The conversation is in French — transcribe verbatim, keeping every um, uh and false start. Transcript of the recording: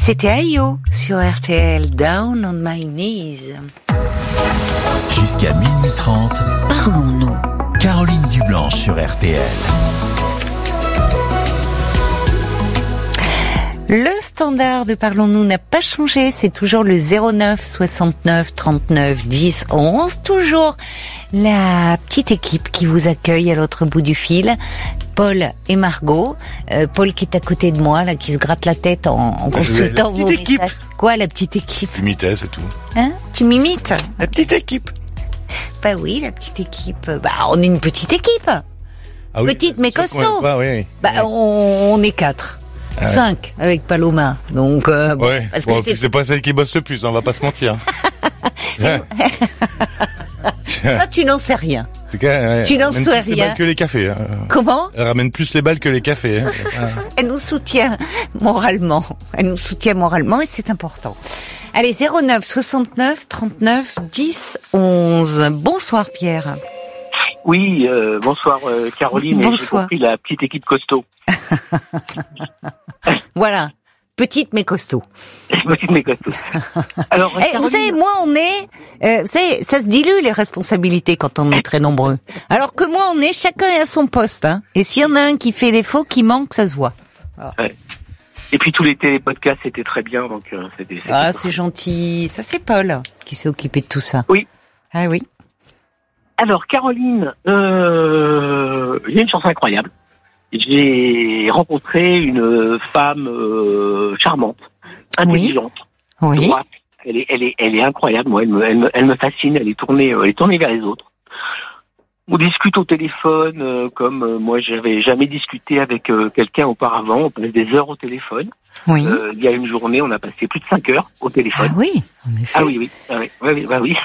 C'était Ayo sur R T L, Down on My Knees. Jusqu'à minuit trente, parlons-nous. Caroline Dublanche sur R T L. Le standard de Parlons-nous n'a pas changé, c'est toujours le zéro neuf soixante-neuf trente-neuf dix onze. Toujours la petite équipe qui vous accueille à l'autre bout du fil. Paul et Margot. Euh, Paul qui est à côté de moi, là, qui se gratte la tête en, en consultant vos équipe. messages. Quoi, la petite équipe? J'imitais, c'est tout. Hein? Tu m'imites? La petite équipe. Bah oui, la petite équipe. Bah, on est une petite équipe. Ah oui, Petite mais costaud. Ah, oui, oui. Bah, on, on est quatre. Ah ouais. Cinq avec Paloma. Donc, euh, bon, Ouais, parce que bon, c'est... c'est pas celle qui bosse le plus, on va pas se mentir. Ça, tu n'en sais rien. En tout cas, ouais, Tu n'en elle ramène sais plus les rien. balles que les cafés. Hein. Comment? Elle ramène plus les balles que les cafés. Hein. Elle nous soutient moralement. Elle nous soutient moralement et c'est important. Allez, zéro neuf soixante-neuf trente-neuf dix onze. Bonsoir Pierre. Oui, euh, bonsoir euh, Caroline. Bonsoir. Et j'ai compris la petite équipe costaud. Voilà, petite mais costaud. Petite mais costaud. Alors, Eh, vous savez, moi on est, euh, vous savez, ça se dilue les responsabilités quand on est très nombreux. Alors que moi on est, chacun est à son poste. Hein. Et s'il y en a un qui fait défaut, qui manque, ça se voit. ouais. Et puis tous les télépodcasts c'était très bien, donc euh, c'était. c'était Ah, c'est gentil. Ça c'est Paul qui s'est occupé de tout ça. Oui. Ah oui. Alors Caroline, euh, il y a une chance incroyable. J'ai rencontré une femme euh, charmante, intelligente, Oui. droite. Elle est, elle est, elle est incroyable. Moi, elle me, elle me, elle me fascine. Elle est tournée, elle est tournée vers les autres. On discute au téléphone, euh, comme euh, moi, j'avais jamais discuté avec euh, quelqu'un auparavant. On passe des heures au téléphone. Oui. Euh, il y a une journée, on a passé plus de cinq heures au téléphone. Ah oui, en effet. Ah oui, oui, ah oui, oui, oui, bah oui.